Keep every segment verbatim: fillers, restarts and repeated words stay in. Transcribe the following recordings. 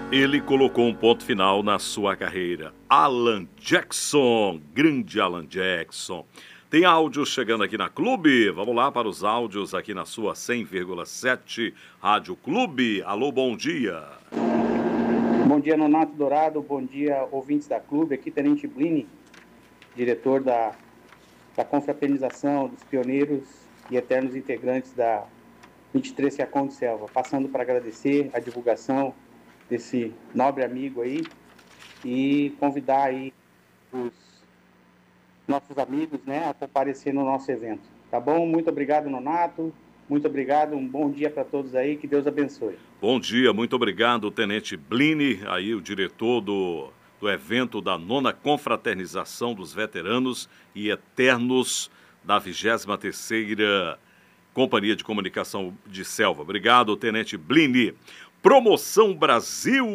Ele colocou um ponto final na sua carreira. Alan Jackson, grande Alan Jackson. Tem áudios chegando aqui na Clube. Vamos lá para os áudios aqui na sua cem vírgula sete Rádio Clube. Alô, bom dia. Bom dia, Nonato Dourado. Bom dia, ouvintes da Clube. Aqui, Tenente Blini, diretor da, da confraternização dos pioneiros e eternos integrantes da vinte e três Fiacão de Selva. Passando para agradecer a divulgação desse nobre amigo aí e convidar aí os nossos amigos, né, a comparecer no nosso evento. Tá bom? Muito obrigado, Nonato. Muito obrigado. Um bom dia para todos aí. Que Deus abençoe. Bom dia. Muito obrigado, Tenente Blini, aí o diretor do, do evento da nona confraternização dos veteranos e eternos da vigésima terceira Companhia de Comunicação de Selva. Obrigado, Tenente Blini. Promoção Brasil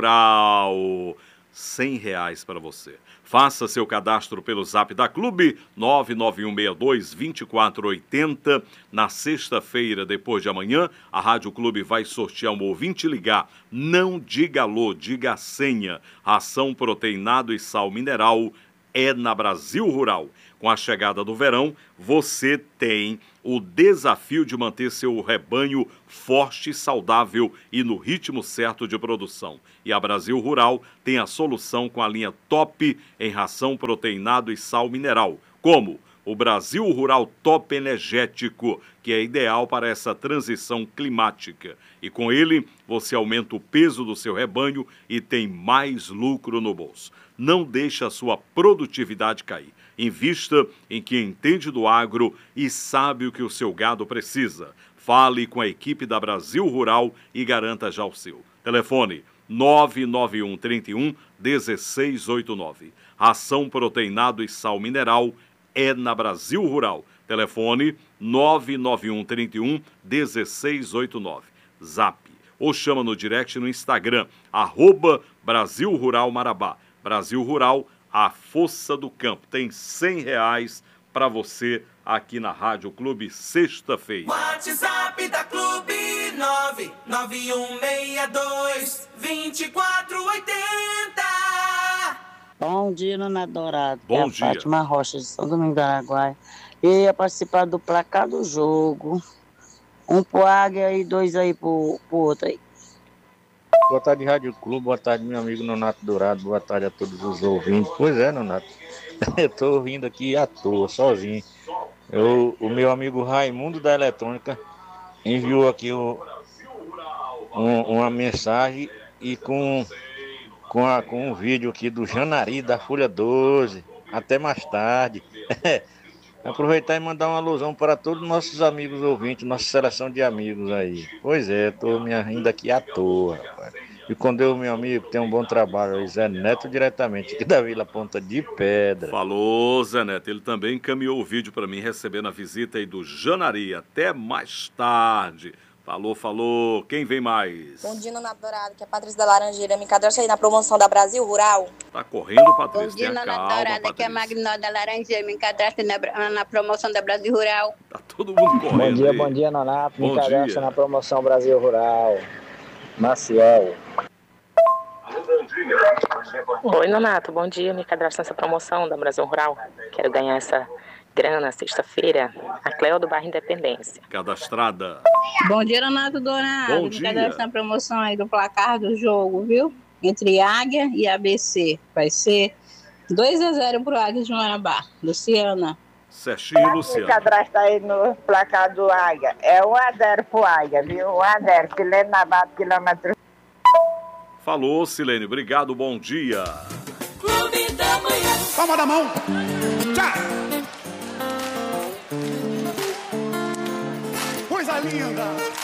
Rural, cem reais para você. Faça seu cadastro pelo zap da Clube, nove nove um seis dois, dois quatro oito zero. Na sexta-feira, depois de amanhã, a Rádio Clube vai sortear um ouvinte ligar. Não diga alô, diga a senha. Ração proteinado e sal mineral é na Brasil Rural. Com a chegada do verão, você tem o desafio de manter seu rebanho forte, saudável e no ritmo certo de produção. E a Brasil Rural tem a solução com a linha top em ração proteinado e sal mineral, como o Brasil Rural Top Energético, que é ideal para essa transição climática. E com ele, você aumenta o peso do seu rebanho e tem mais lucro no bolso. Não deixe a sua produtividade cair. Invista em quem entende do agro e sabe o que o seu gado precisa. Fale com a equipe da Brasil Rural e garanta já o seu. Telefone nove nove um três um um seis oito nove. Ração proteinado e sal mineral é na Brasil Rural. Telefone nove nove um três um um seis oito nove. Zap ou chama no direct no Instagram, arroba Brasil Rural Marabá. Brasil Rural, a força do campo. Tem cem reais para você aqui na Rádio Clube, sexta-feira. WhatsApp da Clube, nove nove um seis dois, dois quatro oito zero. Bom dia, Nona Dourado. Bom é a dia. Fátima Rocha, de São Domingos do Araguaia. Eu ia participar do placar do jogo. Um pro Águia e dois aí pro, pro outro aí. Boa tarde, Rádio Clube. Boa tarde, meu amigo Nonato Dourado. Boa tarde a todos os ouvintes. Pois é, Nonato. Eu tô rindo aqui à toa, sozinho. Eu, o meu amigo Raimundo da Eletrônica enviou aqui o, um, uma mensagem e com, com, a, com um vídeo aqui do Janari da Folha doze. Até mais tarde. Aproveitar e mandar uma alusão para todos os nossos amigos ouvintes, nossa seleção de amigos aí. Pois é, estou me rindo aqui à toa, rapaz. E com Deus, meu amigo, tem um bom trabalho aí, Zé Neto, diretamente aqui da Vila Ponta de Pedra. Falou, Zé Neto. Ele também encaminhou o vídeo para mim, recebendo a visita aí do Janari. Até mais tarde. Falou, falou. Quem vem mais? Bom dia, Nonato Dourado, que é a Patrícia da Laranjeira. Me cadastra aí na promoção da Brasil Rural. Tá correndo, Patrícia. Bom dia, Tenha Nonato calma, Dourado, aqui é a Patrícia. Magnólia da Laranjeira. Me cadastra na, na promoção da Brasil Rural. Tá todo mundo correndo. Bom dia, aí. bom dia, Nonato. Bom Me cadastra dia. na promoção Brasil Rural. Maciel. Oi, Nonato, bom dia. Me cadastro nessa promoção da Brasil Rural. Quero ganhar essa grana sexta-feira. A Cleo do bairro Independência. Cadastrada. Bom dia, Nonato Dourado. Bom Me dia. cadastra na promoção aí do placar do jogo, viu? Entre Águia e A B C. Vai ser dois a zero pro Águia de Marabá. Luciana. Serginho e Me Luciano. cadastra aí no placar do Águia. É um a zero pro Águia, viu? um a zero. Silene Nabato, quilômetro. Falou, Silene. Obrigado, bom dia. Clube da Manhã. Palma da mão. Tchau. Coisa linda.